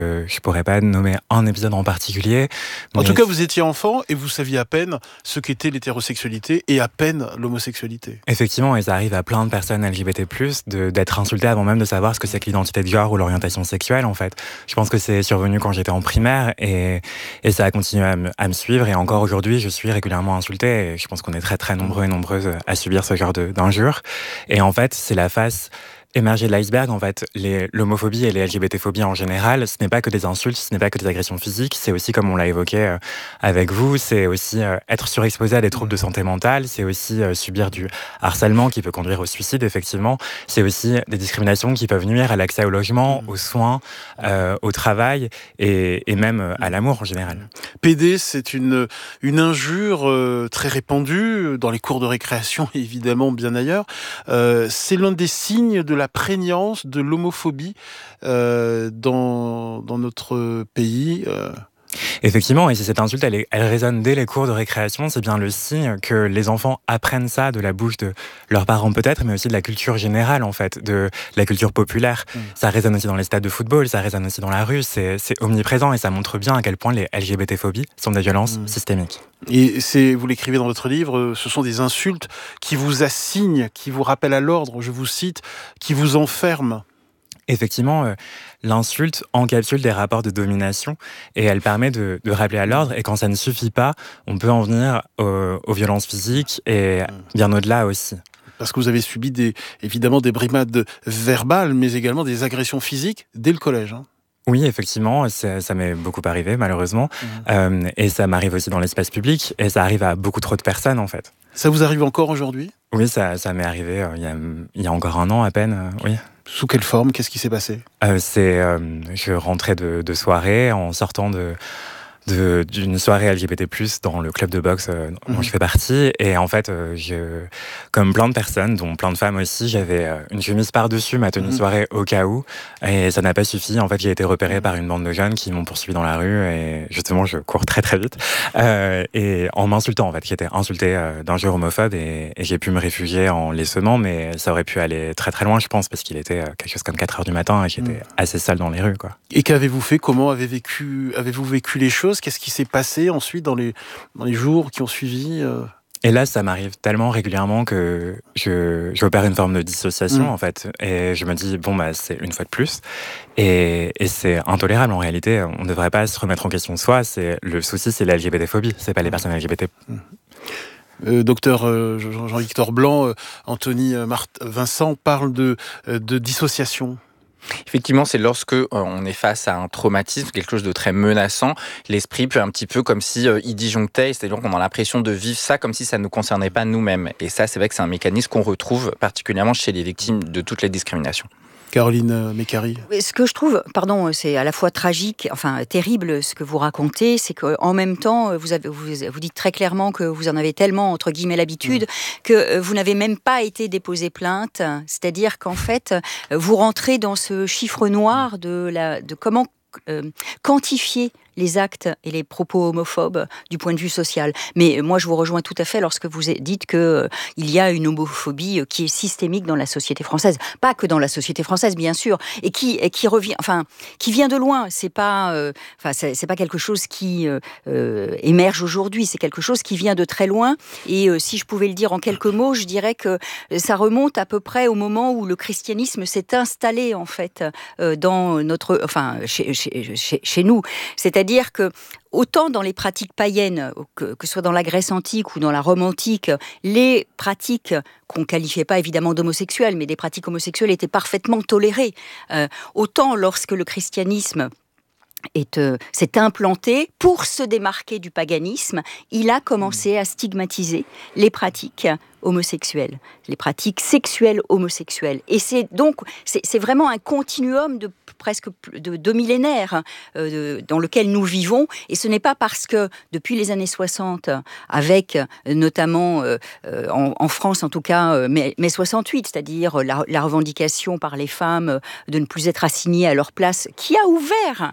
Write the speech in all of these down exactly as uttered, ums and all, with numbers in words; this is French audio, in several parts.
Euh, je pourrais pas nommer un épisode en particulier. En tout cas, vous étiez enfant et vous saviez à peine ce qu'était l'hétérosexualité et à peine l'homosexualité. Effectivement, et ça arrive à plein de personnes L G B T plus, de, d'être insultées avant même de savoir ce que c'est que l'identité de genre ou l'orientation sexuelle, en fait. Je pense que c'est survenu quand j'étais en primaire et, et ça a continué à me, à me suivre. Et encore aujourd'hui, je suis régulièrement insultée. Et je pense qu'on est très, très nombreux et nombreuses à subir ce genre de, d'injures. Et en fait, c'est la face émerger de l'iceberg, en fait, les, l'homophobie et les L G B T-phobies en général, ce n'est pas que des insultes, ce n'est pas que des agressions physiques, c'est aussi, comme on l'a évoqué euh, avec vous, c'est aussi euh, être surexposé à des troubles de santé mentale, c'est aussi euh, subir du harcèlement qui peut conduire au suicide, effectivement, c'est aussi des discriminations qui peuvent nuire à l'accès au logement, aux soins, euh, au travail et, et même euh, à l'amour en général. P D, c'est une, une injure euh, très répandue dans les cours de récréation et évidemment bien ailleurs. Euh, c'est l'un des signes de la prégnance de l'homophobie euh, dans, dans notre pays. Euh. Effectivement, et si cette insulte, elle, est, elle résonne dès les cours de récréation, c'est bien le signe que les enfants apprennent ça de la bouche de leurs parents peut-être, mais aussi de la culture générale, en fait, de la culture populaire. Mmh. Ça résonne aussi dans les stades de football, ça résonne aussi dans la rue, c'est, c'est omniprésent et ça montre bien à quel point les L G B T-phobies sont des violences mmh. systémiques. Et c'est, vous l'écrivez dans votre livre, ce sont des insultes qui vous assignent, qui vous rappellent à l'ordre, je vous cite, qui vous enferment. Effectivement, euh, l'insulte encapsule des rapports de domination et elle permet de, de rappeler à l'ordre. Et quand ça ne suffit pas, on peut en venir aux, aux violences physiques et bien au-delà aussi. Parce que vous avez subi des, évidemment des brimades verbales, mais également des agressions physiques dès le collège. Hein. Oui, effectivement, ça, ça m'est beaucoup arrivé, malheureusement. Mmh. Euh, et ça m'arrive aussi dans l'espace public. Et ça arrive à beaucoup trop de personnes, en fait. Ça vous arrive encore aujourd'hui ? Oui, ça, ça m'est arrivé euh, il, y a, il y a encore un an à peine, euh, oui. Sous quelle forme ? Qu'est-ce qui s'est passé ? euh, C'est, euh, je rentrais de, de soirée en sortant de... De, d'une soirée L G B T plus, dans le club de boxe euh, dont mmh. je fais partie. Et en fait, euh, je, comme plein de personnes, dont plein de femmes aussi, j'avais euh, une chemise par-dessus ma tenue mmh. soirée au cas où. Et ça n'a pas suffi. En fait, j'ai été repéré mmh. par une bande de jeunes qui m'ont poursuivi dans la rue. Et justement, je cours très très vite. Euh, et en m'insultant, en fait, qui était insulté euh, d'injures homophobes. Et, et j'ai pu me réfugier en les semant. Mais ça aurait pu aller très très loin, je pense, parce qu'il était euh, quelque chose comme quatre heures du matin. Et j'étais mmh. assez seul dans les rues, quoi. Et qu'avez-vous fait ? Comment avez vécu, avez-vous vécu les choses ? Qu'est-ce qui s'est passé ensuite dans les, dans les jours qui ont suivi euh... Et là, ça m'arrive tellement régulièrement que je, j'opère une forme de dissociation, mmh. en fait. Et je me dis, bon, bah, c'est une fois de plus. Et, et c'est intolérable, en réalité. On ne devrait pas se remettre en question soi. C'est, le souci, c'est la L G B T-phobie. C'est pas les personnes L G B T. Mmh. Euh, docteur euh, Jean-Victor Blanc, euh, Anthony euh, Mart- Vincent parle de, euh, de dissociation. Effectivement, c'est lorsque euh, on est face à un traumatisme, quelque chose de très menaçant, l'esprit peut un petit peu comme si euh, il disjonctait, c'est-à-dire qu'on a l'impression de vivre ça comme si ça ne nous concernait pas nous-mêmes. Et ça, c'est vrai que c'est un mécanisme qu'on retrouve particulièrement chez les victimes de toutes les discriminations. Caroline Mécari. Ce que je trouve, pardon, c'est à la fois tragique, enfin terrible ce que vous racontez, c'est qu'en même temps, vous, avez, vous, vous dites très clairement que vous en avez tellement, entre guillemets, l'habitude, mmh. que vous n'avez même pas été déposé plainte. C'est-à-dire qu'en fait, vous rentrez dans ce chiffre noir de, la, de comment euh, quantifier les actes et les propos homophobes du point de vue social. Mais moi, je vous rejoins tout à fait lorsque vous dites qu'il euh, y a une homophobie euh, qui est systémique dans la société française. Pas que dans la société française, bien sûr, et qui, et qui revient, enfin, qui vient de loin. C'est pas, euh, enfin, c'est, c'est pas quelque chose qui euh, euh, émerge aujourd'hui. C'est quelque chose qui vient de très loin. Et euh, si je pouvais le dire en quelques mots, je dirais que ça remonte à peu près au moment où le christianisme s'est installé, en fait, euh, dans notre, enfin, chez, chez, chez, chez nous. C'est-à-dire C'est-à-dire que, autant dans les pratiques païennes, que, que ce soit dans la Grèce antique ou dans la Rome antique, les pratiques qu'on ne qualifiait pas évidemment d'homosexuelles, mais des pratiques homosexuelles étaient parfaitement tolérées. Euh, autant lorsque le christianisme est, euh, s'est implanté pour se démarquer du paganisme, il a commencé à stigmatiser les pratiques homosexuelles, les pratiques sexuelles homosexuelles. Et c'est donc, c'est, c'est vraiment un continuum de presque de deux millénaires euh, de, dans lequel nous vivons. Et ce n'est pas parce que, depuis les années soixante, avec notamment euh, en, en France en tout cas, euh, mai, mai soixante-huit, c'est-à-dire la, la revendication par les femmes de ne plus être assignées à leur place, qui a ouvert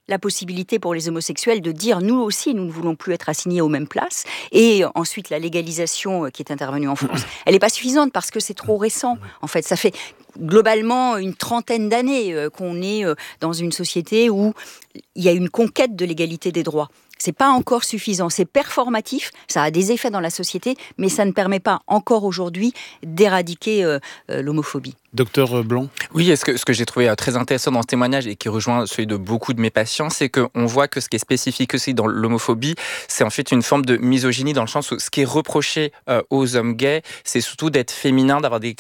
la possibilité pour les homosexuels de dire nous aussi, nous ne voulons plus être assignés aux mêmes places. Et ensuite, la légalisation qui est intervenue en France, elle n'est pas suffisante parce que c'est trop récent. En fait, ça fait globalement une trentaine d'années qu'on est dans une société où il y a une conquête de l'égalité des droits. C'est pas encore suffisant, c'est performatif, ça a des effets dans la société, mais ça ne permet pas encore aujourd'hui d'éradiquer euh, euh, l'homophobie. Docteur Blanc. Oui, et ce que, ce que j'ai trouvé très intéressant dans ce témoignage et qui rejoint celui de beaucoup de mes patients, c'est qu'on voit que ce qui est spécifique aussi dans l'homophobie, c'est en fait une forme de misogynie dans le sens où ce qui est reproché euh, aux hommes gays, c'est surtout d'être féminin, d'avoir des